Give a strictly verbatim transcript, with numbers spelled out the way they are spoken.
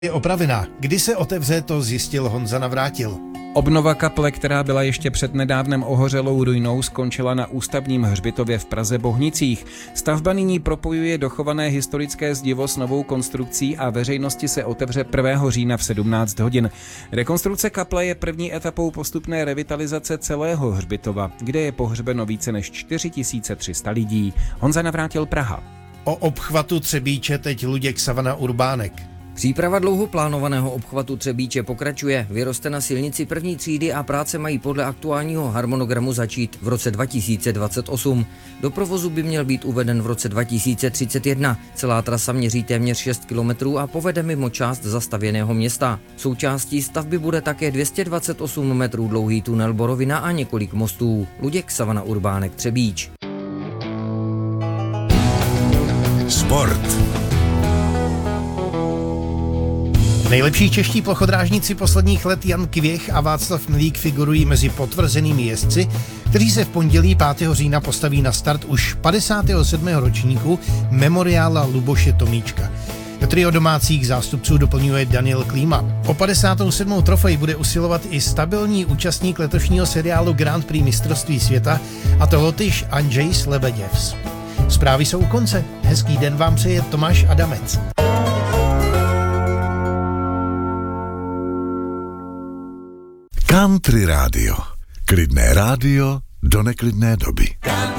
Je opravená. Kdy se otevře, to zjistil Honza Navrátil. Obnova kaple, která byla ještě přednedávnem ohořelou ruinou, skončila na Ústavním hřbitově v Praze Bohnicích. Stavba nyní propojuje dochované historické zdivo s novou konstrukcí a veřejnosti se otevře prvního října v sedmnáct hodin. Rekonstrukce kaple je první etapou postupné revitalizace celého hřbitova, kde je pohřbeno více než čtyři tisíce tři sta lidí. Honza Navrátil, Praha. O obchvatu Třebíče teď Luděk Savana Urbánek. Příprava dlouho plánovaného obchvatu Třebíče pokračuje, vyroste na silnici první třídy a práce mají podle aktuálního harmonogramu začít v roce dva tisíce dvacet osm. Do provozu by měl být uveden v roce dva tisíce třicet jedna. Celá trasa měří téměř šest kilometrů a povede mimo část zastavěného města. Součástí stavby bude také dvě stě dvacet osm metrů dlouhý tunel Borovina a několik mostů. Luděk Savana Urbánek, Třebíč. Sport. Nejlepší čeští plochodrážníci posledních let Jan Kvěch a Václav Milík figurují mezi potvrzenými jezdci, kteří se v pondělí pátého října postaví na start už padesátého sedmého ročníku memoriála Luboše Tomíčka. Trio domácích zástupců doplňuje Daniel Klíma. O padesátou sedmou trofej bude usilovat i stabilní účastník letošního seriálu Grand Prix mistrovství světa, a to Lotyš Andrzej Lebeděvs. Zprávy jsou u konce. Hezký den vám přeje Tomáš Adamec. Country rádio. Klidné rádio do neklidné doby.